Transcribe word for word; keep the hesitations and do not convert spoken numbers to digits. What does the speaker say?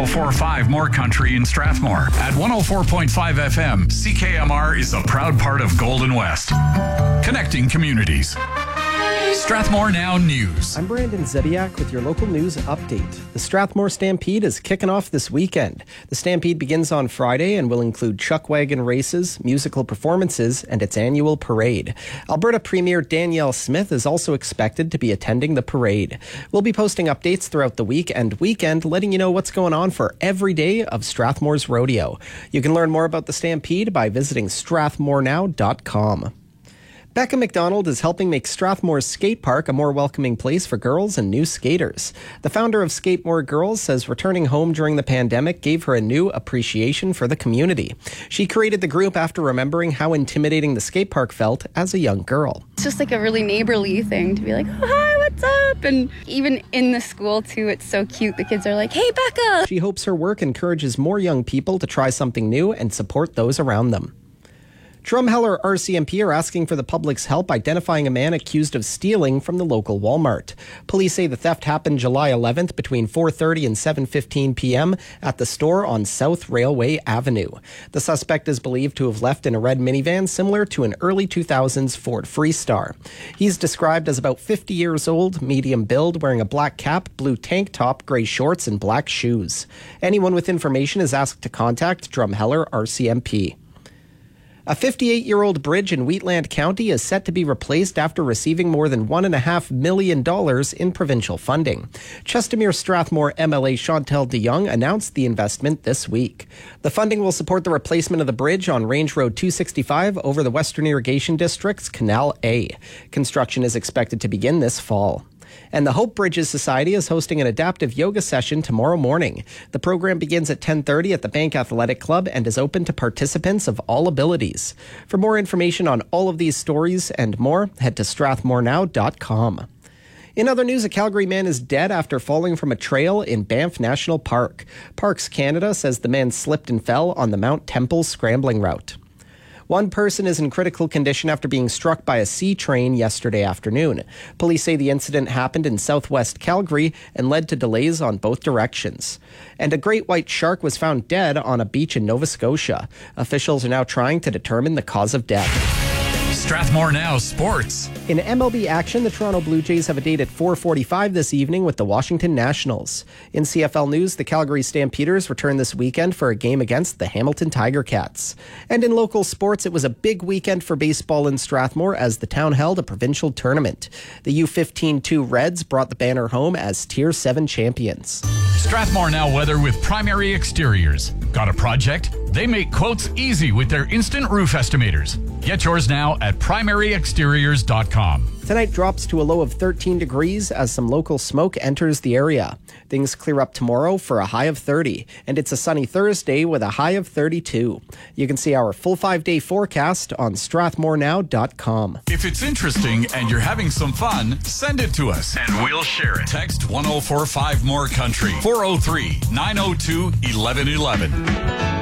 oh four point five More Country in Strathmore. At one oh four point five F M, C K M R is a proud part of Golden West. Connecting communities. Strathmore Now News. I'm Brandon Zebiak with your local news update. The Strathmore Stampede is kicking off this weekend. The Stampede begins on Friday and will include chuck wagon races, musical performances, and its annual parade. Alberta Premier Danielle Smith is also expected to be attending the parade. We'll be posting updates throughout the week and weekend, letting you know what's going on for every day of Strathmore's rodeo. You can learn more about the Stampede by visiting strathmore now dot com. Becca McDonald is helping make Strathmore's skate park a more welcoming place for girls and new skaters. The founder of Skatemore Girls says returning home during the pandemic gave her a new appreciation for the community. She created the group after remembering how intimidating the skate park felt as a young girl. It's just like a really neighborly thing to be like, oh, hi, what's up? And even in the school, too, it's so cute. The kids are like, hey, Becca. She hopes her work encourages more young people to try something new and support those around them. Drumheller R C M P are asking for the public's help identifying a man accused of stealing from the local Walmart. Police say the theft happened July eleventh between four thirty and seven fifteen p.m. at the store on South Railway Avenue. The suspect is believed to have left in a red minivan similar to an early two thousands Ford Freestar. He's described as about fifty years old, medium build, wearing a black cap, blue tank top, gray shorts, and black shoes. Anyone with information is asked to contact Drumheller R C M P. A fifty-eight-year-old bridge in Wheatland County is set to be replaced after receiving more than one point five million dollars in provincial funding. Chestermere Strathmore M L A Chantal DeYoung announced the investment this week. The funding will support the replacement of the bridge on Range Road two sixty-five over the Western Irrigation District's Canal A. Construction is expected to begin this fall. And the Hope Bridges Society is hosting an adaptive yoga session tomorrow morning. The program begins at ten thirty at the Bank Athletic Club and is open to participants of all abilities. For more information on all of these stories and more, head to strathmore now dot com. In other news, a Calgary man is dead after falling from a trail in Banff National Park. Parks Canada says the man slipped and fell on the Mount Temple scrambling route. One person is in critical condition after being struck by a C train yesterday afternoon. Police say the incident happened in southwest Calgary and led to delays on both directions. And a great white shark was found dead on a beach in Nova Scotia. Officials are now trying to determine the cause of death. Strathmore Now Sports. In M L B action, the Toronto Blue Jays have a date at four forty-five this evening with the Washington Nationals. In C F L news, the Calgary Stampeders return this weekend for a game against the Hamilton Tiger Cats. And in local sports, it was a big weekend for baseball in Strathmore as the town held a provincial tournament. The U fifteen two Reds brought the banner home as Tier seven champions. Strathmore Now weather with Primary Exteriors. Got a project? They make quotes easy with their instant roof estimators. Get yours now at primary exteriors dot com. Tonight drops to a low of thirteen degrees as some local smoke enters the area. Things clear up tomorrow for a high of thirty, and it's a sunny Thursday with a high of thirty-two. You can see our full five-day forecast on strathmore now dot com. If it's interesting and you're having some fun, send it to us and we'll share it. Text one oh four five More Country, four oh three, nine oh two, eleven eleven.